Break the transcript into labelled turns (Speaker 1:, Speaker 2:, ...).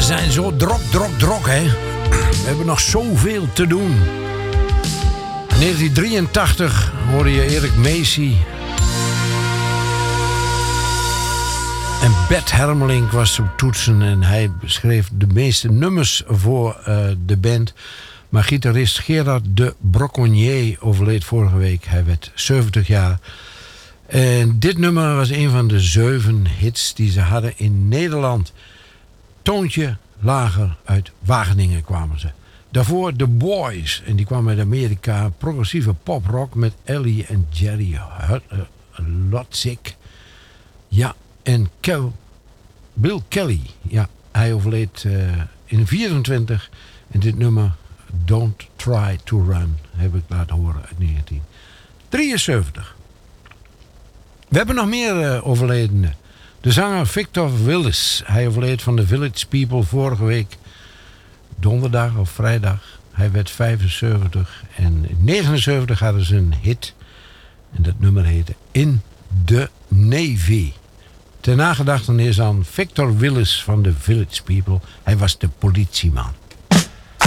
Speaker 1: zijn zo drok, hè. We hebben nog zoveel te doen. In 1983 hoorde je Erik Macy. En Bert Hermelink was op toetsen en hij schreef de meeste nummers voor de band. Maar gitarist Gerard de Broconnier overleed vorige week. Hij werd 70 jaar. En dit nummer was een van de 7 hits die ze hadden in Nederland. Toontje lager uit Wageningen kwamen ze. Daarvoor The Boys. En die kwamen uit Amerika. Progressieve poprock met Ellie en Jerry Lotzik. Ja, en Bill Kelly. Ja, hij overleed in 24. En dit nummer Don't Try to Run heb ik laten horen uit 1973. We hebben nog meer overledenen. De zanger Victor Willis. Hij overleed van de Village People vorige week. Donderdag of vrijdag. Hij werd 75. En in 79 hadden ze een hit. En dat nummer heette In the Navy. Ter nagedachtenis aan Victor Willis van de Village People. Hij was de politieman.